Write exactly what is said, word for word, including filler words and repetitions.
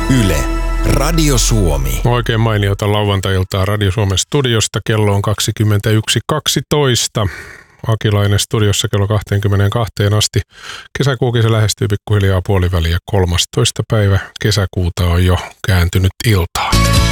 Yle, Radio Suomi. Oikein mainiota lauantai-iltaa Radio Suomen studiosta. Kello on kaksikymmentäyksi kaksitoista. Akilainen studiossa kello kaksikymmentäkaksi asti. Kesäkuukin se lähestyy pikkuhiljaa puoliväliä. kolmastoista päivä kesäkuuta on jo kääntynyt iltaan.